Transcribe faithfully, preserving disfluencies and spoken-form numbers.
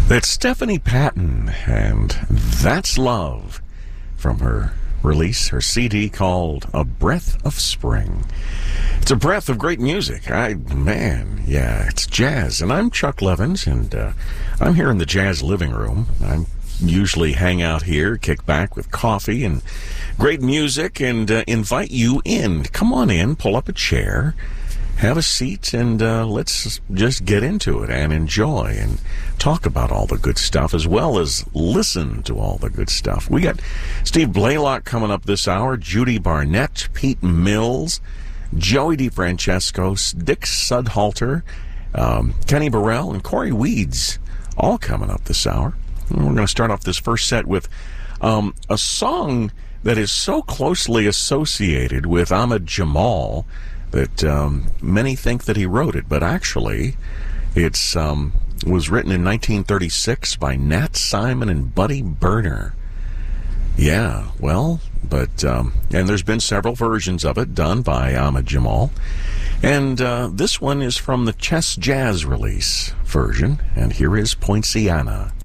That's Stephanie Patton, and That's Love, from her release, her C D called A Breath of Spring. It's a breath of great music. I, man, yeah, it's jazz. And I'm Chuck Levins, and uh, I'm here in the Jazz Living Room. I usually hang out here, kick back with coffee and great music, and uh, invite you in. Come on in, pull up a chair, have a seat, and uh, let's just get into it and enjoy and talk about all the good stuff as well as listen to all the good stuff. We got Steve Blaylock coming up this hour, Judy Barnett, Pete Mills, Joey DeFrancesco, Dick Sudhalter, um, Kenny Burrell, and Corey Weeds, all coming up this hour. And we're going to start off this first set with um, a song that is so closely associated with Ahmad Jamal that um, many think that he wrote it, but actually it's um, was written in nineteen thirty-six by Nat Simon and Buddy Berner. Yeah, well, but um, and there's been several versions of it done by Ahmad Jamal, and uh, this one is from the Chess Jazz release version, and here is Poinciana.